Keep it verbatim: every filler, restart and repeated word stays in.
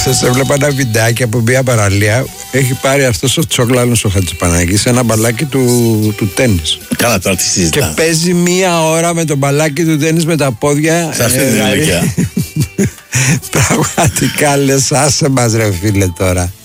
Χθες έβλεπα ένα βιντεάκι από μια παραλία. Έχει πάρει αυτός ο Τσόγλανος ο Χατζηπανάκης ένα μπαλάκι του, του τέννις. Καλά, τώρα τι συζητάμε. Και παίζει μία ώρα με το μπαλάκι του τέννις με τα πόδια. Σε αυτή την ηλικία. Πραγματικά λες, άσε μας ρε φίλε τώρα.